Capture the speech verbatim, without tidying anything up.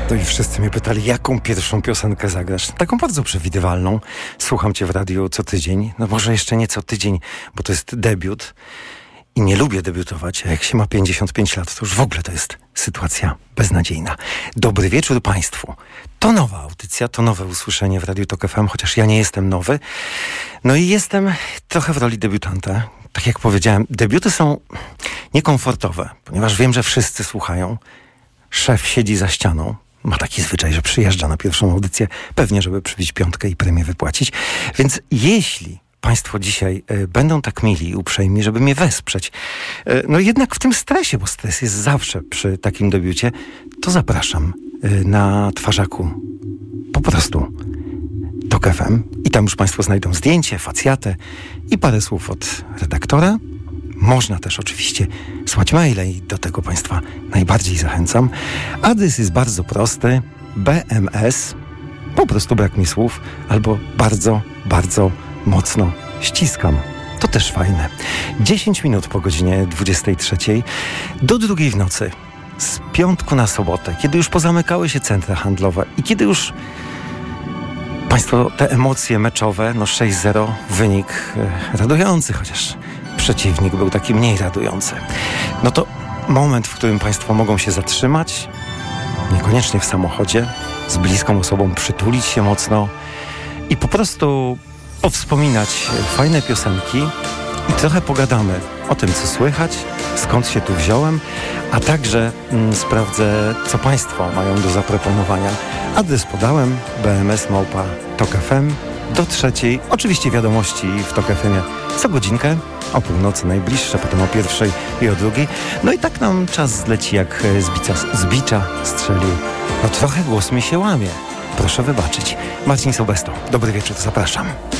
No i wszyscy mnie pytali, jaką pierwszą piosenkę zagrasz? Taką bardzo przewidywalną. Słucham cię w radiu co tydzień. No może jeszcze nie co tydzień, bo to jest debiut. I nie lubię debiutować, a jak się ma pięćdziesiąt pięć lat, to już w ogóle to jest sytuacja beznadziejna. Dobry wieczór Państwu. To nowa audycja, to nowe usłyszenie w Radiu Tok F M, chociaż ja nie jestem nowy. No i jestem trochę w roli debiutanta. Tak jak powiedziałem, debiuty są niekomfortowe, ponieważ wiem, że wszyscy słuchają. Szef siedzi za ścianą. Ma taki zwyczaj, że przyjeżdża na pierwszą audycję, pewnie, żeby przybić piątkę i premię wypłacić. Więc jeśli Państwo dzisiaj y, będą tak mili i uprzejmi, żeby mnie wesprzeć, y, no jednak w tym stresie, bo stres jest zawsze przy takim debiucie, to zapraszam y, na twarzaku po prostu Tok F M i tam już Państwo znajdą zdjęcie, facjatę i parę słów od redaktora. Można też oczywiście słać maile i do tego Państwa najbardziej zachęcam. Adres jest bardzo prosty. B M S, po prostu brak mi słów, albo bardzo, bardzo mocno ściskam. To też fajne. dziesięć minut po godzinie dwudziestej trzeciej do drugiej w nocy. Z piątku na sobotę, kiedy już pozamykały się centra handlowe i kiedy już Państwo te emocje meczowe, no sześć zero, wynik e, radujący, chociaż przeciwnik był taki mniej radujący. No to moment, w którym Państwo mogą się zatrzymać, niekoniecznie w samochodzie, z bliską osobą przytulić się mocno i po prostu powspominać fajne piosenki i trochę pogadamy o tym, co słychać, skąd się tu wziąłem, a także mm, sprawdzę, co Państwo mają do zaproponowania. Adres podałem, B M S małpa Tok F M do trzeciej. Oczywiście wiadomości w Tok F M co godzinkę, o północy najbliższe, potem o pierwszej i o drugiej. No i tak nam czas zleci jak z bica, z bicza strzelił. No trochę głos mi się łamie. Proszę wybaczyć. Marcin Sobesto, dobry wieczór, zapraszam.